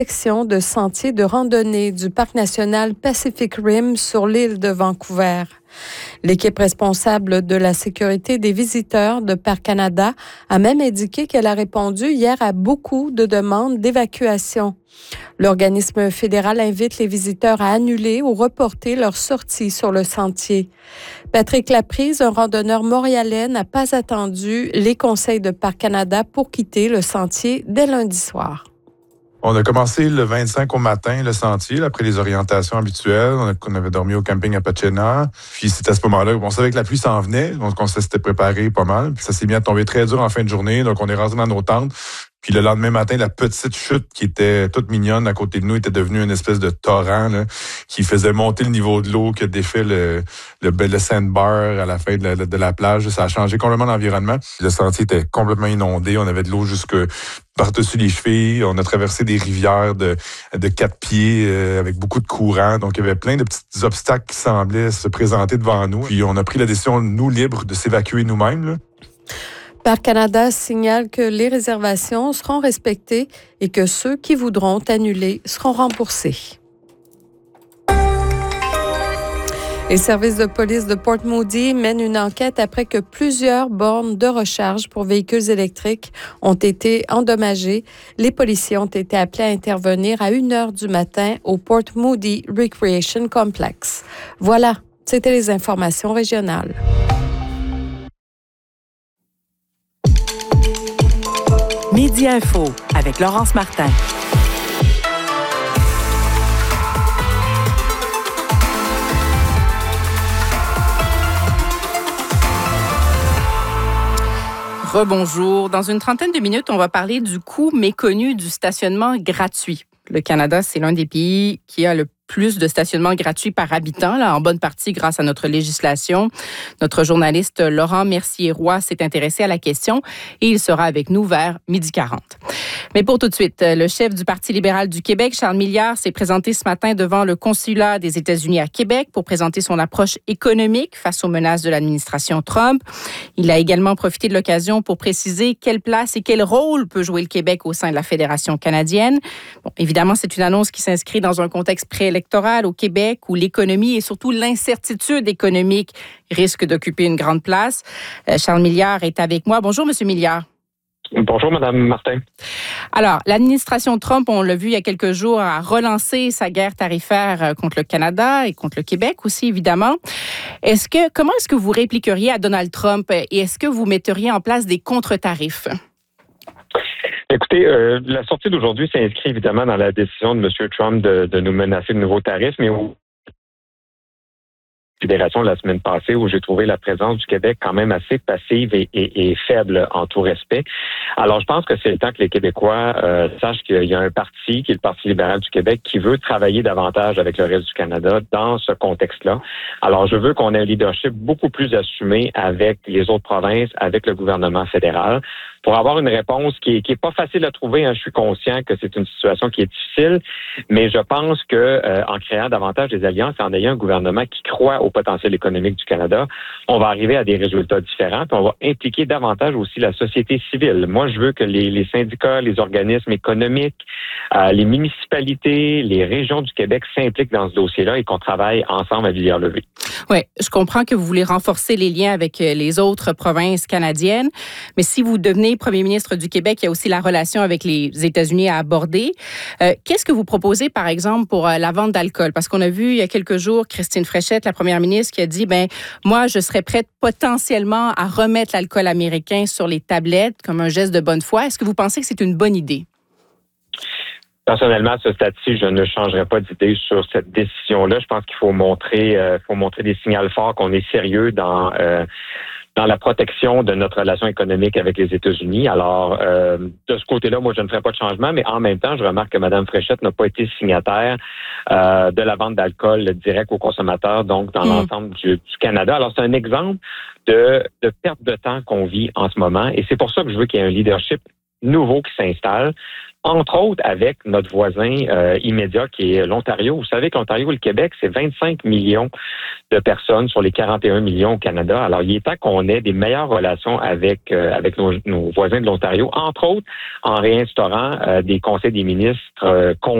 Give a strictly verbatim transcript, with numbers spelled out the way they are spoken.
section de sentiers de randonnée du Parc national Pacific Rim sur l'île de Vancouver. L'équipe responsable de la sécurité des visiteurs de Parc Canada a même indiqué qu'elle a répondu hier à beaucoup de demandes d'évacuation. L'organisme fédéral invite les visiteurs à annuler ou reporter leur sortie sur le sentier. Patrick Laprise, un randonneur montréalais, n'a pas attendu les conseils de Parc Canada pour quitter le sentier dès lundi soir. On a commencé le vingt-cinq au matin, le sentier, là, après les orientations habituelles. On, a, on avait dormi au camping à Pachena. Puis c'est à ce moment-là, on savait que la pluie s'en venait, donc on s'était préparé pas mal. Puis ça s'est mis à tomber très dur en fin de journée, donc on est rentré dans nos tentes. Puis le lendemain matin, la petite chute qui était toute mignonne à côté de nous était devenue une espèce de torrent là, qui faisait monter le niveau de l'eau, qui a défait le, le, le sandbar à la fin de la, de la plage. Ça a changé complètement l'environnement. Le sentier était complètement inondé. On avait de l'eau jusque par-dessus les chevilles. On a traversé des rivières de, de quatre pieds euh, avec beaucoup de courant. Donc, il y avait plein de petits obstacles qui semblaient se présenter devant nous. Puis, on a pris la décision, nous, libres, de s'évacuer nous-mêmes, là. Parc Canada signale que les réservations seront respectées et que ceux qui voudront annuler seront remboursés. Les services de police de Port Moody mènent une enquête après que plusieurs bornes de recharge pour véhicules électriques ont été endommagées. Les policiers ont été appelés à intervenir à une heure du matin au Port Moody Recreation Complex. Voilà, c'était les informations régionales. Midi Info avec Laurence Martin. Rebonjour. Dans une trentaine de minutes, on va parler du coût méconnu du stationnement gratuit. Le Canada, c'est l'un des pays qui a le plus de stationnement gratuit par habitant, là, en bonne partie grâce à notre législation. Notre journaliste Laurent Mercier-Roy s'est intéressé à la question et il sera avec nous vers midi quarante. Mais pour tout de suite, le chef du Parti libéral du Québec, Charles Milliard, s'est présenté ce matin devant le consulat des États-Unis à Québec pour présenter son approche économique face aux menaces de l'administration Trump. Il a également profité de l'occasion pour préciser quelle place et quel rôle peut jouer le Québec au sein de la Fédération canadienne. Bon, évidemment, c'est une annonce qui s'inscrit dans un contexte préélectoral au Québec où l'économie et surtout l'incertitude économique risquent d'occuper une grande place. Euh, Charles Milliard est avec moi. Bonjour, Monsieur Milliard. Bonjour, Madame Martin. Alors, l'administration Trump, on l'a vu il y a quelques jours, a relancé sa guerre tarifaire contre le Canada et contre le Québec aussi, évidemment. Est-ce que, comment est-ce que vous répliqueriez à Donald Trump et est-ce que vous metteriez en place des contre-tarifs? Écoutez, euh, la sortie d'aujourd'hui s'inscrit évidemment dans la décision de M. Trump de, de nous menacer de nouveaux tarifs, mais au Fédération la semaine passée où j'ai trouvé la présence du Québec quand même assez passive et, et, et faible en tout respect. Alors, je pense que c'est le temps que les Québécois euh, sachent qu'il y a un parti, qui est le Parti libéral du Québec, qui veut travailler davantage avec le reste du Canada dans ce contexte-là. Alors, je veux qu'on ait un leadership beaucoup plus assumé avec les autres provinces, avec le gouvernement fédéral, pour avoir une réponse qui est, qui est pas facile à trouver. Hein. Je suis conscient que c'est une situation qui est difficile, mais je pense que euh, en créant davantage des alliances et en ayant un gouvernement qui croit au potentiel économique du Canada, on va arriver à des résultats différents, puis on va impliquer davantage aussi la société civile. Moi, je veux que les, les syndicats, les organismes économiques, euh, les municipalités, les régions du Québec s'impliquent dans ce dossier-là et qu'on travaille ensemble à visière levée. Oui, je comprends que vous voulez renforcer les liens avec les autres provinces canadiennes, mais si vous devenez premier ministre du Québec, il y a aussi la relation avec les États-Unis à aborder. Euh, qu'est-ce que vous proposez, par exemple, pour euh, la vente d'alcool? Parce qu'on a vu il y a quelques jours Christine Fréchette, la première ministre, qui a dit, ben moi, je serais prête potentiellement à remettre l'alcool américain sur les tablettes comme un geste de bonne foi. Est-ce que vous pensez que c'est une bonne idée? Personnellement, à ce stade-ci, je ne changerai pas d'idée sur cette décision-là. Je pense qu'il faut montrer, euh, faut montrer des signaux forts qu'on est sérieux dans euh, dans la protection de notre relation économique avec les États-Unis. Alors, euh, de ce côté-là, moi, je ne ferai pas de changement, mais en même temps, je remarque que Mme Fréchette n'a pas été signataire euh, de la vente d'alcool direct aux consommateurs, donc dans mmh. l'ensemble du, du Canada. Alors, c'est un exemple de, de perte de temps qu'on vit en ce moment, et c'est pour ça que je veux qu'il y ait un leadership nouveau qui s'installe entre autres avec notre voisin euh, immédiat qui est l'Ontario. Vous savez que l'Ontario et le Québec, c'est vingt-cinq millions de personnes sur les quarante et un millions au Canada. Alors, il est temps qu'on ait des meilleures relations avec euh, avec nos, nos voisins de l'Ontario, entre autres en réinstaurant euh, des conseils des ministres euh,